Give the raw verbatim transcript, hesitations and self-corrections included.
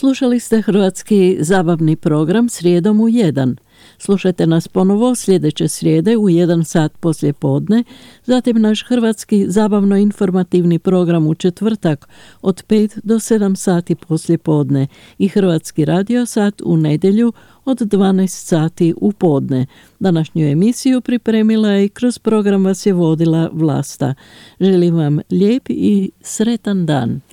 Slušali ste hrvatski zabavni program Srijedom u jedan. Slušajte nas ponovo sljedeće srijede u jedan sat poslije podne, zatim naš hrvatski zabavno-informativni program u četvrtak od pet do sedam sati poslije podne i hrvatski radio sat u nedjelju od dvanaest sati u podne. Današnju emisiju pripremila je i kroz program vas je vodila Vlasta. Želim vam lijep i sretan dan.